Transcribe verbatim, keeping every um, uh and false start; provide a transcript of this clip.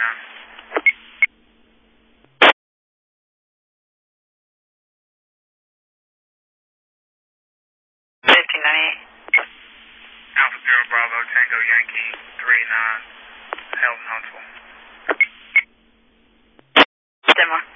nine. fifteen ninety-eight. Alpha Zero Bravo Tango Yankee three nine. Held in Huntsville. Denmark.